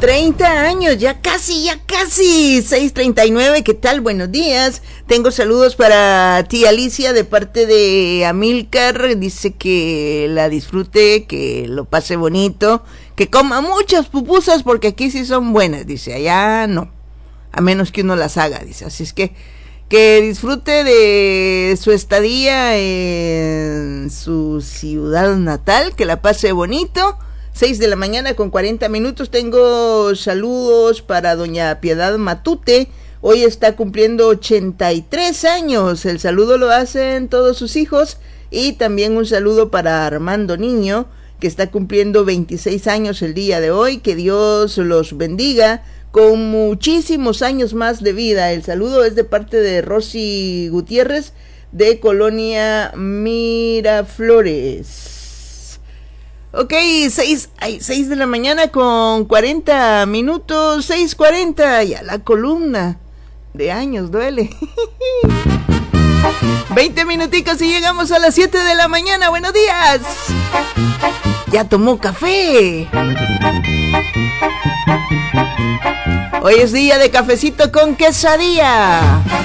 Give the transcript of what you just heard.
30 años, ya casi, 6:39, ¿qué tal? Buenos días. Tengo saludos para tía Alicia de parte de Amílcar, dice que la disfrute, que lo pase bonito, que coma muchas pupusas porque aquí sí son buenas, dice, allá no, a menos que uno las haga, dice, así es que disfrute de su estadía en su ciudad natal, que la pase bonito. 6:40 a.m. Tengo saludos para doña Piedad Matute. Hoy está cumpliendo 83 años. El saludo lo hacen todos sus hijos. Y también un saludo para Armando Niño, que está cumpliendo 26 años el día de hoy. Que Dios los bendiga con muchísimos años más de vida. El saludo es de parte de Rosy Gutiérrez de Colonia Miraflores. Ok, 6:40 a.m, 6:40, ya la columna de años duele. 20 minuticos y llegamos a las 7 de la mañana, buenos días. Ya tomó café. Hoy es día de cafecito con quesadilla.